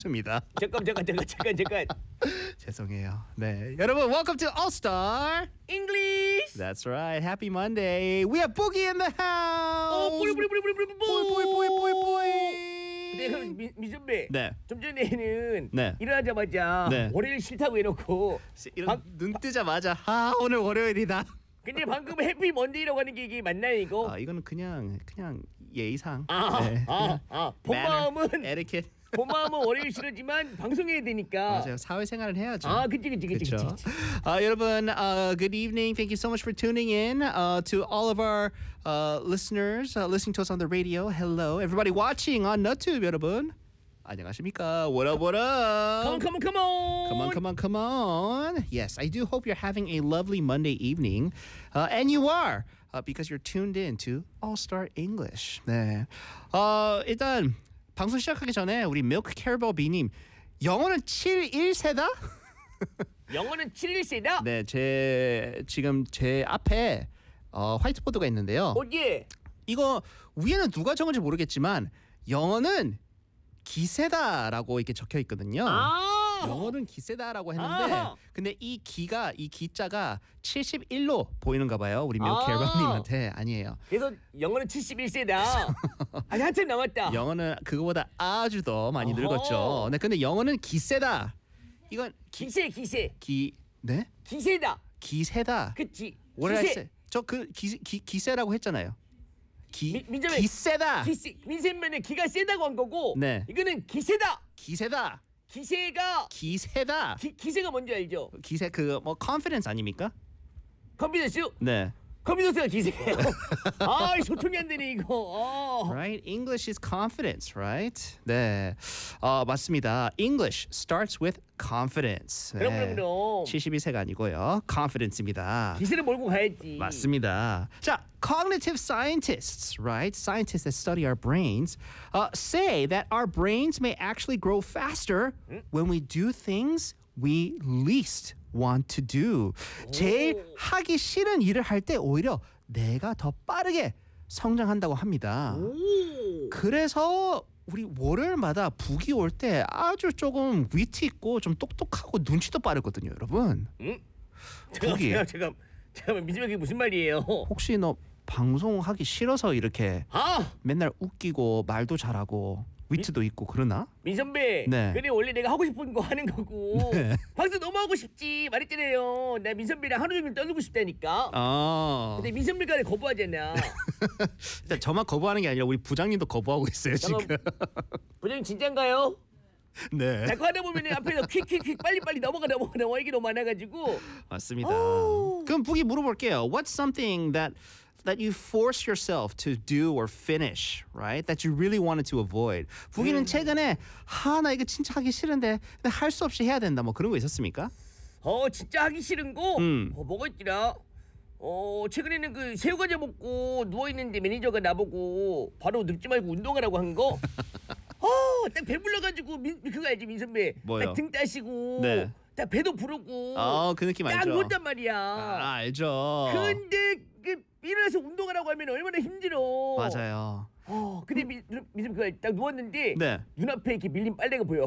입니다. 잠깐. 죄송해요. 네, 여러분, welcome to All Star English. That's right. Happy Monday. We have Boogie in the house. 뿌리. 보이. 근데 그럼 미선배. 네. 좀 전에는 네. 일어나자마자 네. 월요일 싫다고 해놓고. 이런 눈 뜨자마자 오늘 월요일이다. 근데 방금 해피 먼데이라고 하는 게 이게 맞나요 이거? 이거는 그냥 예의상. 본 마음은 에티켓. 본 마음은 월요일 싫었지만 방송해야 되니까. 맞아요. 사회생활을 해야죠. 그치. 그렇죠. 여러분, good evening. Thank you so much for tuning in to all of our listeners listening to us on the radio. Hello, everybody watching on YouTube. 여러분, 안녕하십니까? What up? Come on. Yes, I do hope you're having a lovely Monday evening, and you are because you're tuned in to All Star English. 네, 일단. 방송 시작하기 전에 우리 밀크 캐러벨 비님 영어는 7-1세다? 영어는 7-1세다? 네, 지금 제 앞에 화이트보드가 있는데요. 예. 이거 위에는 누가 적은지 모르겠지만 영어는 기세다라고 이렇게 적혀 있거든요. 영어는 기세다라고 했는데 근데 이 기자가 71로 보이는가 봐요. 우리 밀크 캐러벨님한테 아니에요. 그래서 영어는 71세다. 아니 한참 남았다. 영어는 그거보다 아주 더 많이 늙었죠. 네, 근데 영어는 기세다. 이건 기세. 네? 기세다. 기세다. 그치. 기세. 저 기세라고 했잖아요. 민정이 기세다. 민센면은 기가 세다고 한 거고. 네. 이거는 기세다. 기세다. 기세가 뭔지 알죠? 기세 confidence 아닙니까? 컨피던스? 네. 컨피던스가 기세예요. 소통이 안 되네 이거. Right? English is confidence, right? 네. 맞습니다. English starts with confidence. 네. 그럼. 72세가 아니고요. confidence입니다. 기세를 몰고 가야지. 맞습니다. 자, cognitive scientists, right? Scientists that study our brains, say that our brains may actually grow faster when we do things we least want to do. 제일 하기 싫은 일을 할 때 오히려 내가 더 빠르게 성장한다고 합니다. 그래서 우리 월요일마다 북이 올 때 아주 조금 위트 있고 좀 똑똑하고 눈치도 빠르거든요, 여러분. 북이. 잠깐만 미지마 그게 무슨 말이에요? 혹시 너 방송하기 싫어서 이렇게 맨날 웃기고 말도 잘하고 위트도 있고 그러나? 민선배. 네. 근데 원래 내가 하고 싶은 거 하는 거고. 네. 방송 너무 하고 싶지 말했잖아요. 나 민선배랑 하루 종일 떠들고 싶다니까. 근데 민선배가 거부하잖아. 일단 저만 거부하는 게 아니라 우리 부장님도 거부하고 있어요 지금. 부장님 진짠가요? 네. 자꾸 하다 보면 앞에서 퀵 빨리 넘어가 얘기 너무 많아가지고. 맞습니다. 그럼 북이 물어볼게요. What's something that you force yourself to do or finish, right? That you really wanted to avoid. 북이는 최근에 나 이거 진짜 하기 싫은데 근데 할 수 없이 해야 된다 뭐 그런 거 있었습니까? 진짜 하기 싫은 거? 뭐가 있더라? 최근에는 그 새우과자 먹고 누워있는데 매니저가 나보고 바로 늙지 말고 운동하라고 한 거? 딱 배불러가지고 그거 알지 민선배? 뭐요? 딱 등 따시고 네. 딱 배도 부르고 그 느낌 알죠? 딱 누웠단 말이야. 알죠. 근데 일어나서 운동하라고 하면 얼마나 힘들어. 맞아요. 근데 민선 그거 딱 누웠는데 네. 눈앞에 이렇게 밀린 빨래가 보여.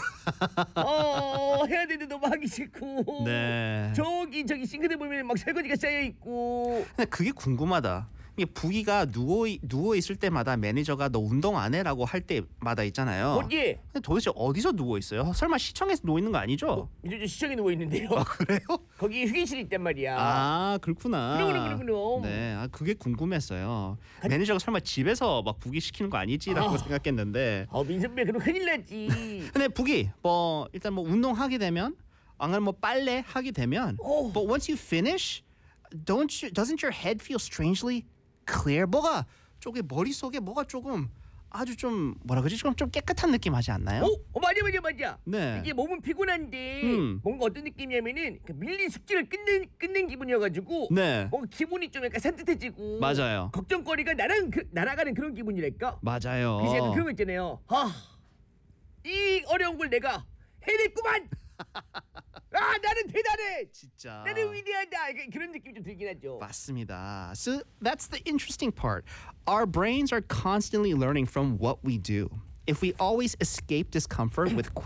해야 되는데 너무 하기 싫고. 네. 저기 싱크대 보면 막 설거지가 쌓여 있고. 근데 그게 궁금하다. 이게 부기가 누워 있을 때마다 매니저가 너 운동 안 해라고 할 때마다 있잖아요. 예. 근데 도대체 어디서 누워 있어요? 설마 시청에서 누워 있는 거 아니죠? 민선 시청에 누워 있는데요. 그래요? 거기 휴게실이 있단 말이야. 그렇구나. 그럼. 네, 그게 궁금했어요. 매니저가 설마 집에서 막 부기 시키는 거 아니지라고 생각했는데. 민선배 그럼 큰일 나지. 근데 부기 일단 운동하게 되면 안 그러면 빨래 하게 되면 but once you finish doesn't your head feel strangely clear? 저기 머릿속에 뭐가 조금 아주 좀 뭐라 그러지? 좀 깨끗한 느낌 하지 않나요? 맞아. 네. 이게 몸은 피곤한데 뭔가 어떤 느낌이냐면은 밀린 숙제를 끝낸 기분이어가지고 네. 뭔가 기분이 좀 약간 산뜻해지고 맞아요. 걱정거리가 날아가는 그런 기분이랄까? 맞아요. 그래서 약간 그런 거 있잖아요. 이 어려운 걸 내가 해냈구만. 나는 대단해. 진짜. 나는 위대하다. 그런 느낌이 좀 들긴 하죠. 맞습니다. So that's the interesting part. Our brains are constantly learning from what we do. If we always escape discomfort with